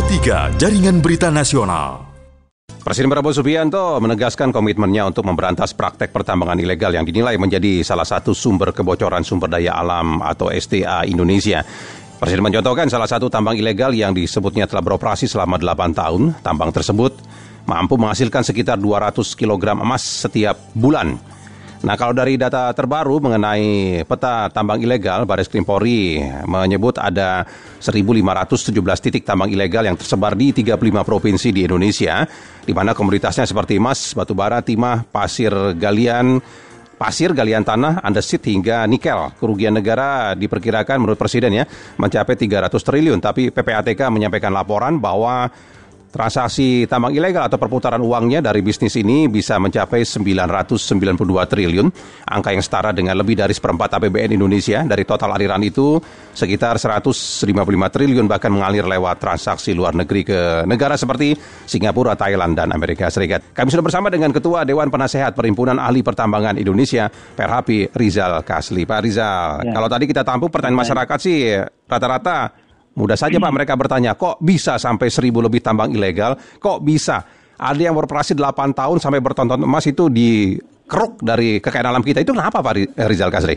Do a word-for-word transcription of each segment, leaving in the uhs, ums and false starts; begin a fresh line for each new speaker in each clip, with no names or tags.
tiga Jaringan Berita Nasional.
Presiden Prabowo Subianto menegaskan komitmennya untuk memberantas praktek pertambangan ilegal yang dinilai menjadi salah satu sumber kebocoran sumber daya alam atau S D A Indonesia. Presiden mencontohkan salah satu tambang ilegal yang disebutnya telah beroperasi selama delapan tahun. Tambang tersebut mampu menghasilkan sekitar dua ratus kilogram emas setiap bulan. Nah, kalau dari data terbaru mengenai peta tambang ilegal, Baris Krim Polri menyebut ada seribu lima ratus tujuh belas titik tambang ilegal yang tersebar di tiga puluh lima provinsi di Indonesia, di mana komoditasnya seperti emas, batu bara, timah, pasir galian, pasir galian tanah, andesit hingga nikel. Kerugian negara diperkirakan menurut Presiden ya mencapai tiga ratus triliun, tapi P P A T K menyampaikan laporan bahwa transaksi tambang ilegal atau perputaran uangnya dari bisnis ini bisa mencapai sembilan ratus sembilan puluh dua triliun, angka yang setara dengan lebih dari seperempat A P B N Indonesia. Dari total aliran itu, sekitar seratus lima puluh lima triliun bahkan mengalir lewat transaksi luar negeri ke negara seperti Singapura, Thailand, dan Amerika Serikat. Kami sudah bersama dengan Ketua Dewan Penasehat Perhimpunan Ahli Pertambangan Indonesia, P R H P Rizal Kasli. Pak Rizal, ya. Kalau tadi kita tampung pertanyaan masyarakat sih rata-rata mudah saja Pak, mereka bertanya, kok bisa sampai seribu lebih tambang ilegal? Kok bisa? Ada yang beroperasi delapan tahun sampai bertonton emas itu dikeruk dari kekayaan alam kita. Itu kenapa Pak Rizal Kasli?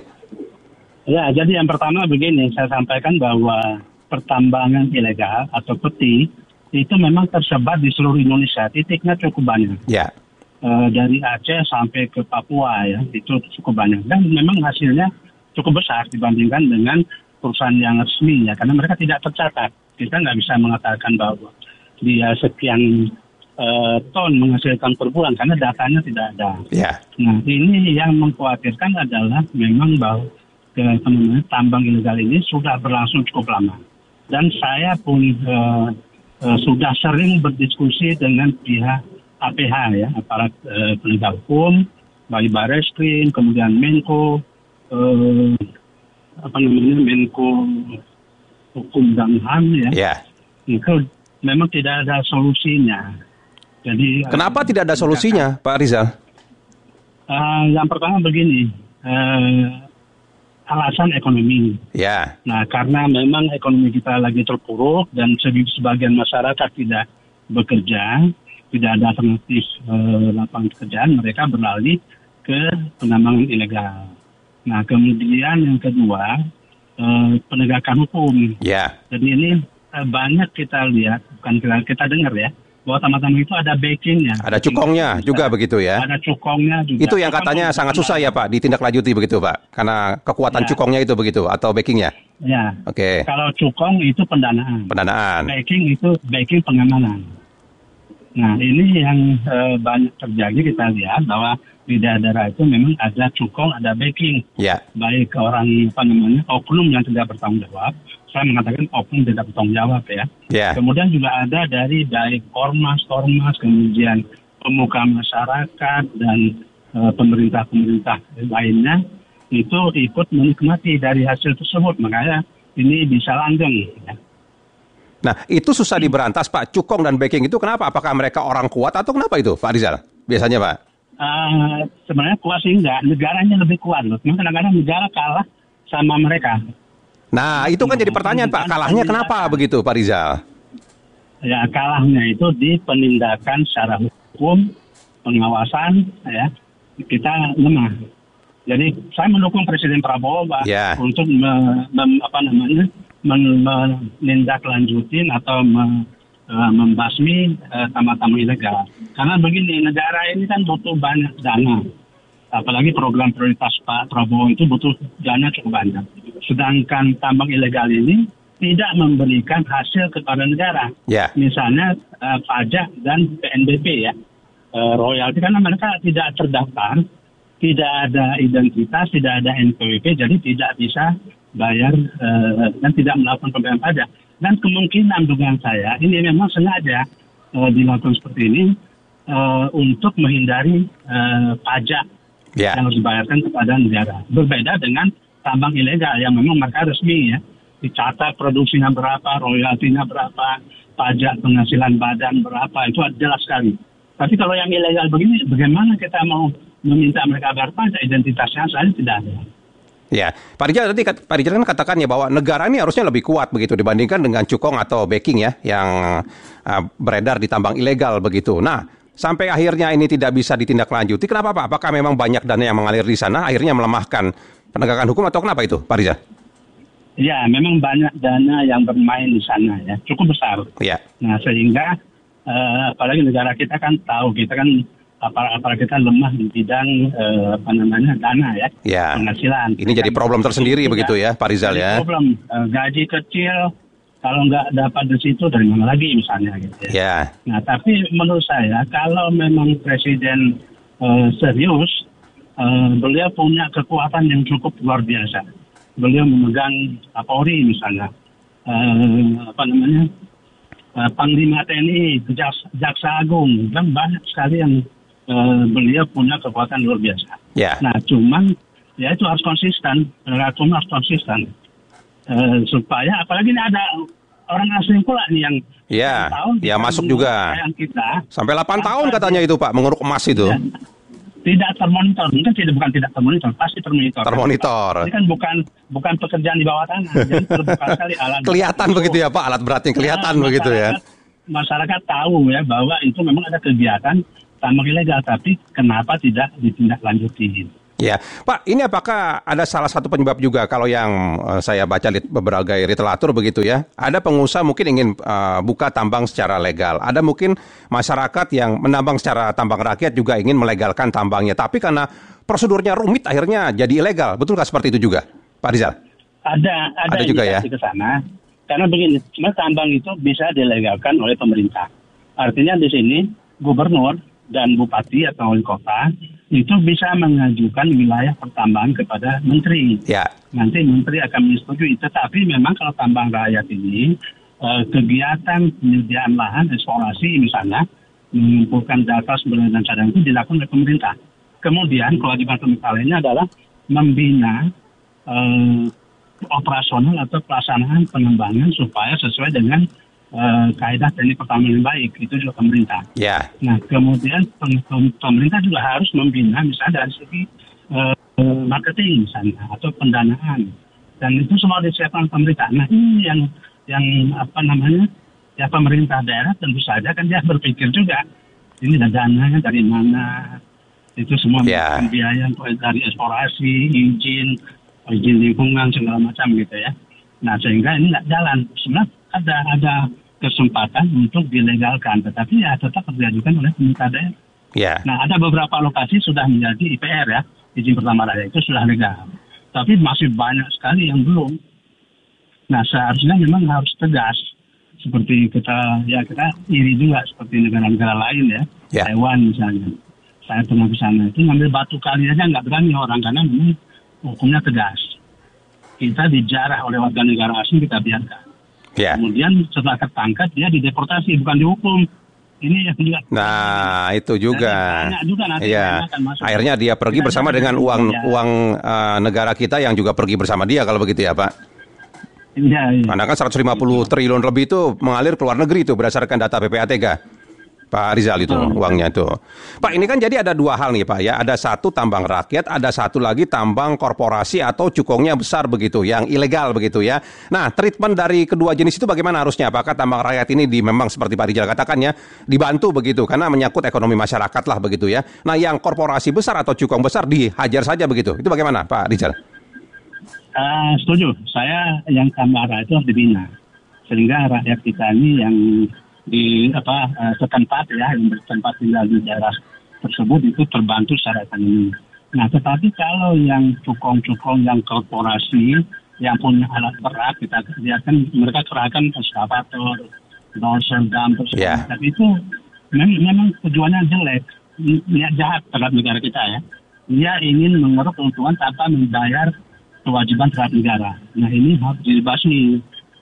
Ya, jadi yang pertama begini, saya sampaikan bahwa pertambangan ilegal atau peti itu memang tersebar di seluruh Indonesia. Titiknya cukup banyak.
Ya.
E, dari Aceh sampai ke Papua ya, itu cukup banyak. Dan memang hasilnya cukup besar dibandingkan dengan perusahaan yang resmi ya, karena mereka tidak tercatat. Kita nggak bisa mengatakan bahwa dia sekian uh, ton menghasilkan per bulan karena datanya tidak ada.
Yeah.
Nah, ini yang mengkhawatirkan adalah memang bahwa ke, tambang ilegal ini sudah berlangsung cukup lama. Dan saya pun uh, uh, sudah sering berdiskusi dengan pihak A P H ya, aparat uh, penegak hukum, baik Bareskrim, kemudian Menko, uh, apa namanya Menko Hukum dan H A M ya,
yeah.
Itu memang tidak ada solusinya. Jadi
kenapa uh, tidak ada solusinya, Pak Rizal?
Uh, yang pertama begini, uh, alasan ekonomi.
Ya. Yeah.
Nah, karena memang ekonomi kita lagi terpuruk dan sebagian masyarakat tidak bekerja, tidak ada alternatif uh, lapangan pekerjaan, mereka beralih ke penambangan ilegal. Nah, kemudian yang kedua, eh, penegakan hukum.
Ya.
Dan ini eh, banyak kita lihat, bukan kita, kita dengar ya, bahwa tambang-tambang itu ada backingnya.
Ada cukongnya
backing
juga begitu ya?
Ada cukongnya juga.
Itu yang katanya sangat susah ya Pak, ditindaklanjuti begitu Pak? Karena kekuatan ya. Cukongnya itu begitu, atau backingnya?
Ya.
Oke. Okay.
Kalau cukong itu pendanaan.
Pendanaan.
Backing itu backing pengamanan. Nah, ini yang eh, banyak terjadi, kita lihat bahwa di daerah itu memang ada cukong, ada backing.
Ya.
Baik orang apa namanya oknum yang tidak bertanggung jawab. Saya mengatakan oknum tidak bertanggung jawab ya.
Ya.
Kemudian juga ada dari baik ormas, ormas, kemudian pemuka masyarakat dan e, pemerintah-pemerintah lainnya itu ikut menikmati dari hasil tersebut. Makanya ini bisa langgeng. Ya.
Nah, itu susah diberantas Pak. Cukong dan backing itu kenapa? Apakah mereka orang kuat atau kenapa itu Pak Rizal? Biasanya Pak.
Uh, sebenarnya kuat sih enggak, negaranya lebih kuat loh. Memang kadang-kadang negara kalah sama mereka.
Nah, itu kan nah, jadi pertanyaan Pak, kalahnya kenapa begitu Pak Rizal?
Ya, kalahnya itu di penindakan secara hukum, pengawasan, ya, kita lemah. Jadi saya mendukung Presiden Prabowo Pak, yeah. untuk me, me, apa namanya, menindaklanjutin atau me, uh, membasmi uh, tambang-tambang ilegal. Karena begini, negara ini kan butuh banyak dana. Apalagi program prioritas Pak Prabowo itu butuh dana cukup banyak. Sedangkan tambang ilegal ini tidak memberikan hasil kepada negara. Yeah. Misalnya uh, pajak dan P N B P ya, uh, royalti, karena mereka tidak terdaftar, tidak ada identitas, tidak ada N P W P, jadi tidak bisa bayar uh, dan tidak melakukan pembayaran pajak. Dan kemungkinan dugaan saya ini memang sengaja uh, dilakukan seperti ini uh, untuk menghindari uh, pajak yeah. yang harus dibayarkan kepada negara. Berbeda dengan tambang ilegal yang memang mereka resmi ya, dicatat produksinya berapa, royaltinya berapa, pajak penghasilan badan berapa, itu jelas sekali. Tapi kalau yang ilegal begini, bagaimana kita mau meminta mereka bayar pajak, identitasnya saja tidak ada.
Ya, Pak Rijal tadi Pak Rijal kan katakan ya bahwa negara ini harusnya lebih kuat begitu dibandingkan dengan cukong atau backing ya yang uh, beredar di tambang ilegal begitu. Nah, sampai akhirnya ini tidak bisa ditindaklanjuti. Kenapa Pak? Apakah memang banyak dana yang mengalir di sana akhirnya melemahkan penegakan hukum atau kenapa itu, Pak Rijal?
Ya, memang banyak dana yang bermain di sana ya, cukup besar.
Ya.
Nah, sehingga uh, apalagi negara kita kan tahu kita kan aparat-aparat kita lemah di bidang uh, apa namanya dana ya,
ya.
penghasilan.
Ini jadi problem tersendiri begitu ya, Pak Rizal ya.
Problem uh, gaji kecil kalau nggak dapat di situ dari mana lagi misalnya gitu ya.
ya.
Nah, tapi menurut saya kalau memang presiden uh, serius, uh, beliau punya kekuatan yang cukup luar biasa. Beliau memegang Kapolri misalnya, uh, apa namanya uh, Panglima T N I, Jaksa, Jaksa Agung, dan banyak sekali yang Uh, beliau punya kekuatan luar biasa.
Yeah.
Nah, cuman ya itu harus konsisten, hukum harus konsisten uh, supaya apalagi ini ada orang asing pula nih yang
ya,
tahun
ya masuk juga
kita
sampai delapan tahun katanya itu Pak mengeruk emas itu.
Ya, tidak termonitor, mungkin tidak bukan tidak termonitor, pasti termonitor.
Termonitor.
Ini kan bukan bukan pekerjaan di bawah tanah, jadi terbuka sekali alat.
Kelihatan itu. Begitu ya Pak, alat beratnya kelihatan ya, begitu ya.
Masyarakat tahu ya bahwa itu memang ada kegiatan tambang ilegal, tapi kenapa tidak ditindaklanjuti?
Ya, Pak, ini apakah ada salah satu penyebab juga kalau yang uh, saya baca di beberapa literatur begitu ya, ada pengusaha mungkin ingin uh, buka tambang secara legal, ada mungkin masyarakat yang menambang secara tambang rakyat juga ingin melegalkan tambangnya, tapi karena prosedurnya rumit akhirnya jadi ilegal, betulkah seperti itu juga, Pak Rizal?
Ada, ada,
ada juga ya.
Ke sana, karena begini, sebenarnya tambang itu bisa dilegalkan oleh pemerintah. Artinya di sini gubernur dan bupati atau wali kota itu bisa mengajukan wilayah pertambangan kepada menteri.
Ya.
Nanti menteri akan menyetujui. Tetapi memang kalau tambang rakyat ini eh, kegiatan penyediaan lahan, eksplorasi misalnya, mengumpulkan data sumber dan cadangan itu dilakukan oleh pemerintah. Kemudian kewajiban pemerintah lainnya adalah membina eh, operasional atau pelaksanaan pengembangan supaya sesuai dengan Uh, kaedah teknik pertambangan yang baik, itu juga pemerintah.
Ya.
Nah, kemudian pem- pem- pemerintah juga harus membina misalnya dari segi uh, marketing misalnya atau pendanaan, dan itu semua disiapkan pemerintah. Nah, ini yang yang apa namanya ya pemerintah daerah tentu saja kan dia berpikir juga ini dananya dari mana, itu semua
ya.
biaya dari eksplorasi, izin, izin lingkungan segala macam gitu ya. Nah, sehingga ini nggak jalan. Sebenarnya ada ada kesempatan untuk dilegalkan, tetapi ya tetap diajukan oleh pemerintah daerah.
Yeah.
Nah, ada beberapa lokasi sudah menjadi I P R ya, izin pertama daerah itu sudah legal, tapi masih banyak sekali yang belum. Nah, seharusnya memang harus tegas, seperti kita ya kita iri juga seperti negara-negara lain ya, yeah. Taiwan misalnya. Saya pernah ke sana itu ngambil batu kali aja nggak berani orang karena memang hukumnya tegas. Kita dijarah oleh warga negara asing, kita biarkan.
Ya.
Kemudian setelah tertangkap dia dideportasi, bukan dihukum. Ini yang juga.
Nah, itu juga.
juga nanti
ya. Akhirnya dia pergi kita bersama dengan uang ya. uang uh, negara kita yang juga pergi bersama dia kalau begitu ya, Pak.
Iya, iya.
Karena kan seratus lima puluh triliun lebih itu mengalir ke luar negeri itu berdasarkan data P P A T K. Pak Rizal itu oh. uangnya itu. Pak, ini kan jadi ada dua hal nih Pak ya. Ada satu tambang rakyat, ada satu lagi tambang korporasi atau cukongnya besar begitu, yang ilegal begitu ya. Nah, treatment dari kedua jenis itu bagaimana harusnya? Apakah tambang rakyat ini di, memang seperti Pak Rizal katakan ya, dibantu begitu karena menyangkut ekonomi masyarakat lah begitu ya. Nah, yang korporasi besar atau cukong besar dihajar saja begitu. Itu bagaimana Pak Rizal?
Uh, setuju. Saya yang tambang rakyat itu harus dibina. Sehingga rakyat kita ini yang di apa uh, setempat ya yang bertempat tinggal di daerah tersebut itu terbantu secara ekonomi. Nah, tetapi kalau yang cukong-cukong yang korporasi yang punya alat berat, kita lihatkan mereka kerahkan ekskavator, dozer, dumper, yeah. Tapi itu memang, memang tujuannya jelek, niat jahat terhadap negara kita ya. Dia ingin mengeruk keuntungan tanpa membayar kewajiban terhadap negara. Nah, ini harus dibasmi.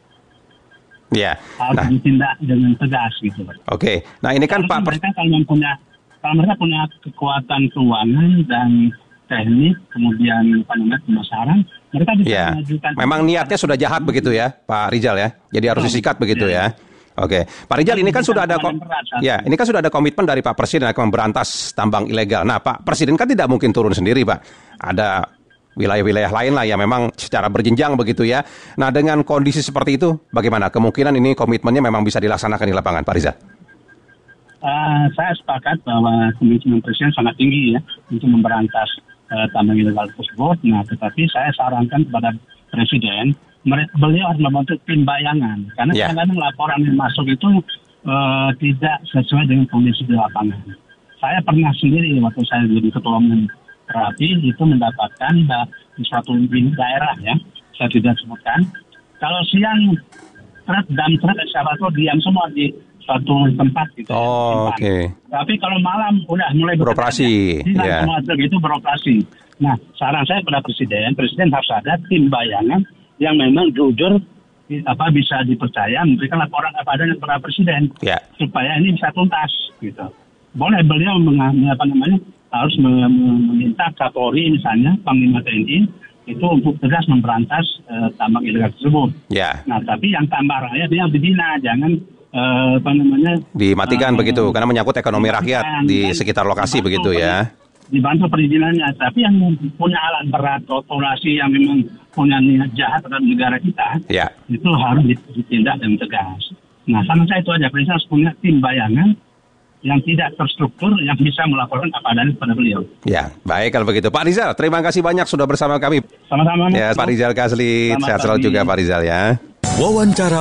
Ya,
harus
nah.
ditindak dengan tegas gitu. Oke,
okay. Nah ini kan Pak
mereka kalau punya kalau mereka punya kekuatan keuangan dan teknik, kemudian apa namanya pemasaran, mereka bisa
ya.
mengajukan.
Memang niatnya sudah jahat begitu ya, Pak Rizal ya. Jadi harus disikat begitu ya. ya. Oke, Pak Rizal, ini kan sudah ada kom- ya, ini kan sudah ada komitmen dari Pak Presiden akan memberantas tambang ilegal. Nah, Pak Presiden kan tidak mungkin turun sendiri, Pak. Ada wilayah-wilayah lain lah yang memang secara berjenjang begitu ya. Nah, dengan kondisi seperti itu, bagaimana kemungkinan ini komitmennya memang bisa dilaksanakan di lapangan, Pak Rizal?
Uh, saya sepakat bahwa komitmen Presiden sangat tinggi ya untuk memberantas uh, tambang ilegal tersebut. Nah, tetapi saya sarankan kepada Presiden, beliau harus membentuk tim bayangan. Karena yeah. kadang-kadang laporan yang masuk itu uh, tidak sesuai dengan kondisi di lapangan. Saya pernah sendiri waktu saya jadi ketua umum Rapi itu mendapatkan uh, di suatu daerah ya, saya tidak sebutkan. Kalau siang truk dan truk siapa tuh diam semua di suatu tempat gitu.
Oh, oke. Okay.
Tapi kalau malam udah mulai
beroperasi,
ya. Semua truk itu beroperasi. Nah, saran saya kepada Presiden, Presiden harus ada tim bayangan yang memang jujur, apa bisa dipercaya, memberikan laporan apa adanya kepada Presiden,
yeah.
supaya ini bisa tuntas, gitu. Boleh beliau meng, apa namanya harus meminta Kapolri misalnya, Panglima T N I itu untuk tegas memberantas uh, tambang ilegal tersebut.
Yeah.
Nah, tapi yang tambang rakyat yang dibina, jangan Uh, apa namanya
dimatikan uh, begitu karena menyangkut ekonomi rakyat di
kan,
sekitar lokasi begitu ya.
Dibantu perizinannya, tapi yang punya alat berat korporasi yang memang punya niat jahat terhadap negara kita,
ya.
itu harus ditindak dengan tegas. Nah, sama saya itu aja, Presiden harus punya tim bayangan yang tidak terstruktur yang bisa melaporkan apa adanya kepada beliau.
Ya, baik kalau begitu. Pak Rizal, terima kasih banyak sudah bersama kami.
Sama-sama.
Ya, Pak Rizal Kasli, sehat selalu juga Pak Rizal ya.
Wawancara